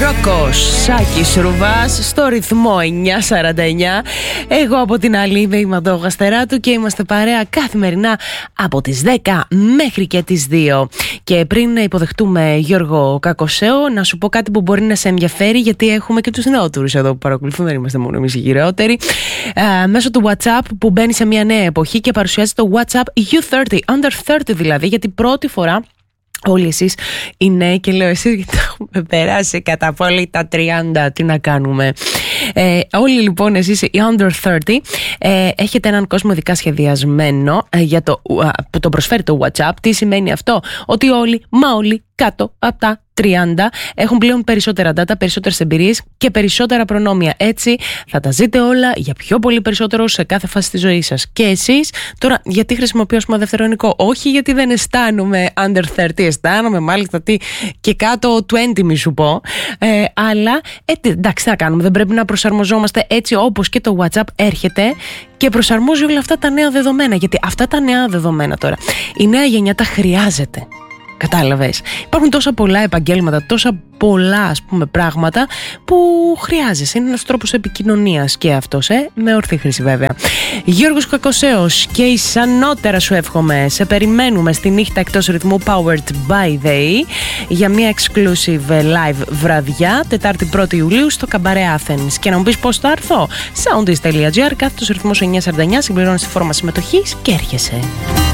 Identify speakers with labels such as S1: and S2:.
S1: Ρόκος Σάκης Ρουβάς στο ρυθμό 949. Εγώ από την άλλη είμαι η Μαντώ Γαστεράτου και είμαστε παρέα καθημερινά από τις 10 μέχρι και τις 2. Και πριν υποδεχτούμε Γιώργο Κακοσέο, να σου πω κάτι που μπορεί να σε ενδιαφέρει, γιατί έχουμε και τους νεότερους εδώ που παρακολουθούν, δεν είμαστε μόνο εμείς οι γυρεότεροι. Μέσω του WhatsApp που μπαίνει σε μια νέα εποχή και παρουσιάζει το WhatsApp U30, under 30 δηλαδή, γιατί πρώτη φορά όλοι εσείς οι νέοι, και λέω εσείς γιατί έχουμε περάσει κατά πολύ τα 30, τι να κάνουμε. Όλοι λοιπόν εσείς οι under 30 έχετε έναν κόσμο ειδικά σχεδιασμένο για που το προσφέρει το WhatsApp. Τι σημαίνει αυτό? Ότι όλοι κάτω από τα 30 έχουν πλέον περισσότερα data, περισσότερες εμπειρίες και περισσότερα προνόμια. Έτσι θα τα ζείτε όλα για πιο πολύ περισσότερο σε κάθε φάση της ζωής σας. Και εσείς τώρα, γιατί χρησιμοποιήσουμε δευτερονικό? Όχι γιατί δεν αισθάνομαι under 30, αισθάνομαι μάλιστα και κάτω 20 μη σου πω, αλλά εντάξει, θα κάνουμε, δεν πρέπει να προσαρμοζόμαστε έτσι όπως και το WhatsApp έρχεται και προσαρμόζει όλα αυτά τα νέα δεδομένα, γιατί αυτά τα νέα δεδομένα τώρα η νέα γενιά τα χρειάζεται. Κατάλαβες? Υπάρχουν τόσα πολλά επαγγέλματα, τόσα πολλά ας πούμε πράγματα που χρειάζεσαι. Είναι ένας τρόπος επικοινωνίας και αυτός, με ορθή χρήση βέβαια. Γιώργος Κακοσέος και ισανότερα σου εύχομαι. Σε περιμένουμε στη νύχτα εκτός ρυθμού Powered by They για μια exclusive live βραδιά Τετάρτη 1η Ιουλίου στο Cabaret Athens. Και να μου πεις πώς θα έρθω? Soundist.gr, κάθετος ρυθμός 949, συμπληρώνεις τη φόρμα συμμετοχής και έρχεσαι.